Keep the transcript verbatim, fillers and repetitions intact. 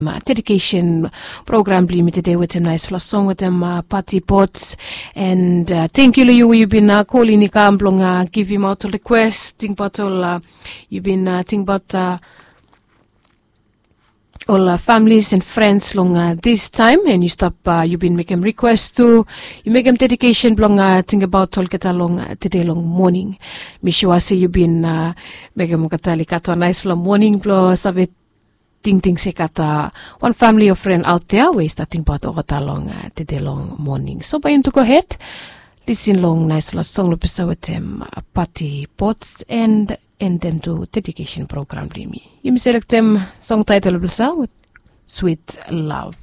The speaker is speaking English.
Uh, dedication program bli today with them nice flash song with them uh, party pots and uh, thank you you you've been uh, calling ni kamblong uh, give him out request think about all uh, you've been uh, think about uh, all uh, families and friends long uh, this time and you stop uh, you've been making requests to you make them dedication long uh, think about all get along uh, today long morning me sure say you've been uh, making mo katali kato nice for morning blo savet ting ting se kata one family or friend out there we starting about all along uh, today long morning so by to go ahead listen long nice last song lupisa with them uh, party pots and and them to dedication program me you select them song title lupisa with Sweet Love.